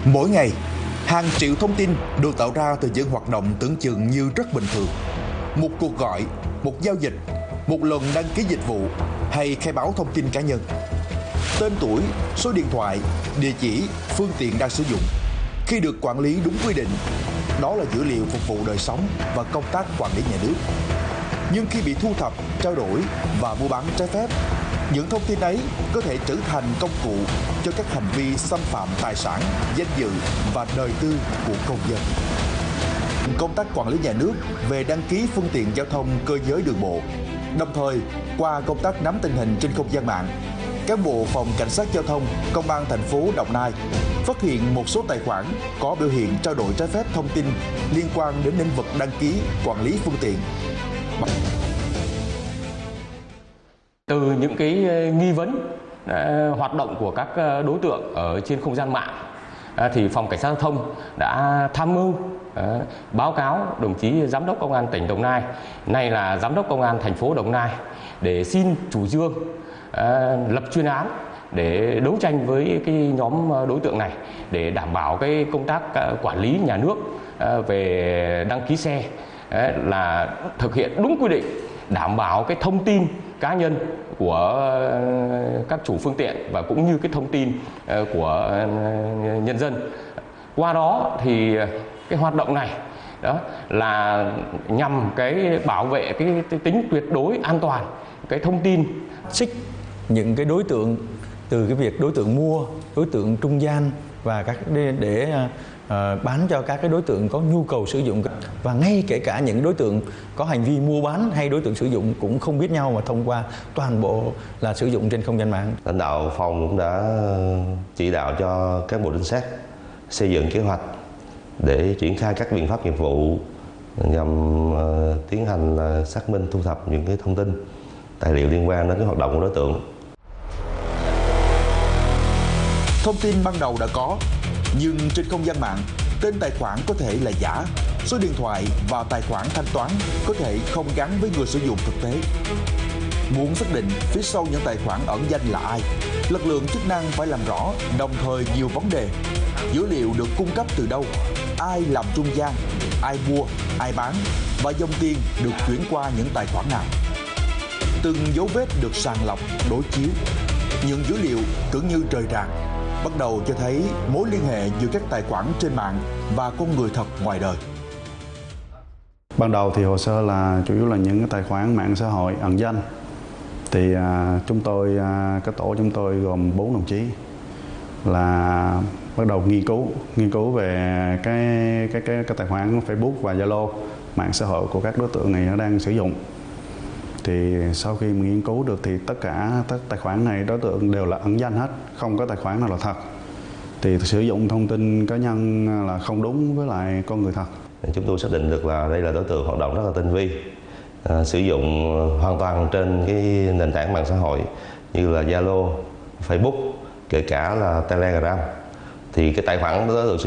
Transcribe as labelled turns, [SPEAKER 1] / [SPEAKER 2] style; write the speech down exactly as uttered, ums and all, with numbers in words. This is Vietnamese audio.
[SPEAKER 1] Mỗi ngày, hàng triệu thông tin được tạo ra từ những hoạt động tưởng chừng như rất bình thường. Một cuộc gọi, một giao dịch, một lần đăng ký dịch vụ hay khai báo thông tin cá nhân. Tên tuổi, số điện thoại, địa chỉ, phương tiện đang sử dụng. Khi được quản lý đúng quy định, đó là dữ liệu phục vụ đời sống và công tác quản lý nhà nước. Nhưng khi bị thu thập, trao đổi và mua bán trái phép, những thông tin ấy có thể trở thành công cụ cho các hành vi xâm phạm tài sản, danh dự và đời tư của công dân. Công tác quản lý nhà nước về đăng ký phương tiện giao thông cơ giới đường bộ, đồng thời qua công tác nắm tình hình trên không gian mạng, cán bộ phòng cảnh sát giao thông công an thành phố Đồng Nai phát hiện một số tài khoản có biểu hiện trao đổi trái phép thông tin liên quan đến lĩnh vực đăng ký quản lý phương tiện.
[SPEAKER 2] Từ những cái nghi vấn hoạt động của các đối tượng ở trên không gian mạng thì phòng cảnh sát giao thông đã tham mưu báo cáo đồng chí giám đốc công an tỉnh Đồng Nai, nay là giám đốc công an thành phố Đồng Nai, để xin chủ trương lập chuyên án để đấu tranh với cái nhóm đối tượng này, để đảm bảo cái công tác quản lý nhà nước về đăng ký xe là thực hiện đúng quy định, đảm bảo cái thông tin cá nhân của các chủ phương tiện và cũng như cái thông tin của nhân dân. Qua đó thì cái hoạt động này đó là nhằm cái bảo vệ cái, cái tính tuyệt đối an toàn cái thông tin.
[SPEAKER 3] Xích những cái đối tượng từ cái việc đối tượng mua, đối tượng trung gian và các để, để uh, bán cho các cái đối tượng có nhu cầu sử dụng, và ngay kể cả những đối tượng có hành vi mua bán hay đối tượng sử dụng cũng không biết nhau mà thông qua toàn bộ là sử dụng trên không gian mạng.
[SPEAKER 4] Lãnh đạo phòng cũng đã chỉ đạo cho các bộ trinh sát xây dựng kế hoạch để triển khai các biện pháp nghiệp vụ nhằm uh, tiến hành uh, xác minh, thu thập những cái thông tin, tài liệu liên quan đến cái hoạt động của đối tượng.
[SPEAKER 1] Thông tin ban đầu đã có, nhưng trên không gian mạng, tên tài khoản có thể là giả, số điện thoại và tài khoản thanh toán có thể không gắn với người sử dụng thực tế. Muốn xác định phía sau những tài khoản ẩn danh là ai, lực lượng chức năng phải làm rõ đồng thời nhiều vấn đề. Dữ liệu được cung cấp từ đâu, ai làm trung gian, ai mua, ai bán và dòng tiền được chuyển qua những tài khoản nào. Từng dấu vết được sàng lọc, đối chiếu. Những dữ liệu cứ như trời ràng, bắt đầu cho thấy mối liên hệ giữa các tài khoản trên mạng và con người thật ngoài đời.
[SPEAKER 5] Ban đầu thì hồ sơ là chủ yếu là những cái tài khoản mạng xã hội ẩn danh. Thì à, chúng tôi, à, cái tổ chúng tôi gồm bốn đồng chí là bắt đầu nghiên cứu, nghiên cứu về cái cái cái, cái tài khoản Facebook và Zalo, mạng xã hội của các đối tượng này nó đang sử dụng. Thì sau khi mình nghiên cứu được thì tất cả các tài khoản này đối tượng đều là ẩn danh hết, không có tài khoản nào là thật. Thì sử dụng thông tin cá nhân là không đúng với lại con người thật.
[SPEAKER 4] Chúng tôi xác định được là đây là đối tượng hoạt động rất là tinh vi, à, sử dụng hoàn toàn trên cái nền tảng mạng xã hội như là Zalo, Facebook, kể cả là Telegram. Thì cái tài khoản đối tượng